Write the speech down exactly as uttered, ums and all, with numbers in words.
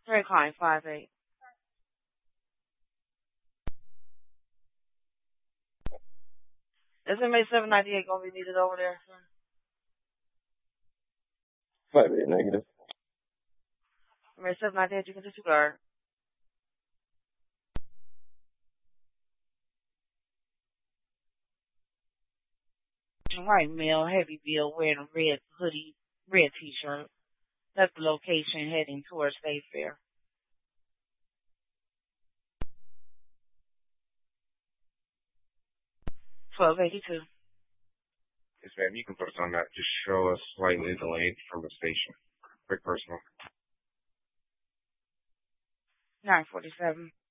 Three calling five eight. Is inmate seven ninety-eight going to be needed over there? Five eight negative. Inmate seven ninety-eight, you can disregard. White male, heavy build, wearing a red hoodie, red t-shirt. That's the location heading towards State Fair. twelve eighty-two. Yes, ma'am. You can put us on that. Just show us slightly delayed from the station. Quick personal. nine forty-seven.